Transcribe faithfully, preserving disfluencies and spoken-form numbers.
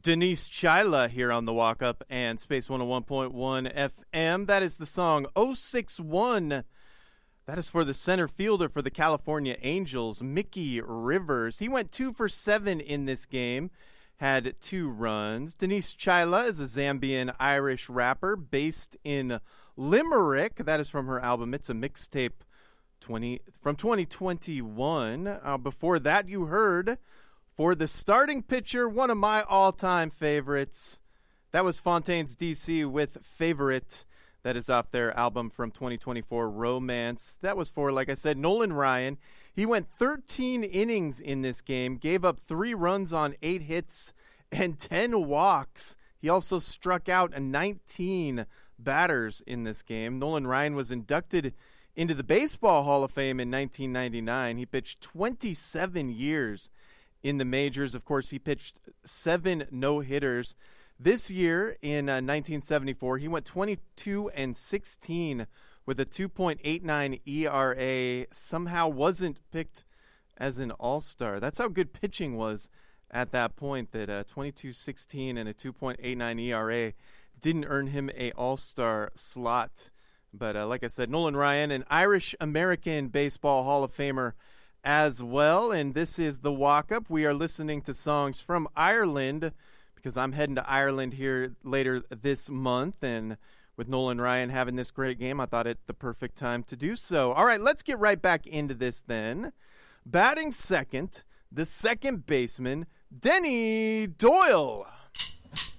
Denise Chyla here on the Walk Up and Space one oh one point one F M. That is the song oh six one. That is for the center fielder for the California Angels, Mickey Rivers. He went two for seven in this game, had two runs. Denise Chyla is a Zambian-Irish rapper based in Limerick. That is from her album It's a Mixtape twenty from twenty twenty-one. Uh, before that, you heard for the starting pitcher, one of my all-time favorites. That was Fontaine's D C with Favorite. That is off their album from twenty twenty-four, Romance. That was for, like I said, Nolan Ryan. He went thirteen innings in this game, gave up three runs on eight hits and ten walks. He also struck out nineteen batters in this game. Nolan Ryan was inducted into the Baseball Hall of Fame in nineteen ninety-nine. He pitched twenty-seven years in the majors. Of course, he pitched seven no-hitters. This year, in uh, nineteen seventy-four, he went twenty-two and sixteen with a two point eight nine E R A. Somehow wasn't picked as an all-star. That's how good pitching was at that point, that uh, twenty-two sixteen and a two point eight nine E R A didn't earn him a all-star slot. But uh, like I said, Nolan Ryan, an Irish-American Baseball Hall of Famer as well. And this is the walk-up. We are listening to songs from Ireland, because I'm heading to Ireland here later this month, and with Nolan Ryan having this great game, I thought it the perfect time to do so. All right, let's get right back into this then. Batting second, the second baseman, Denny Doyle.